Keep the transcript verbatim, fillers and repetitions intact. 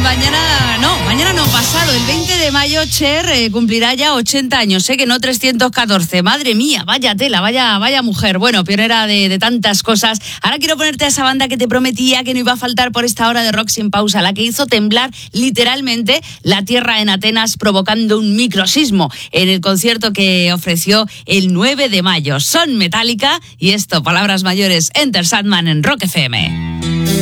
mañana, no, mañana no, pasado, el veinte de mayo, Cher eh, cumplirá ya ochenta años, sé que no trescientos catorce, madre mía, vaya tela, vaya, vaya mujer, bueno, pionera de, de tantas cosas. Ahora quiero ponerte a esa banda que te prometía que no iba a faltar por esta hora de rock sin pausa, la que hizo temblar literalmente la tierra en Atenas, provocando un microsismo en el concierto que ofreció el nueve de mayo. Son Metallica y esto, palabras mayores, Enter Sandman en Rock F M.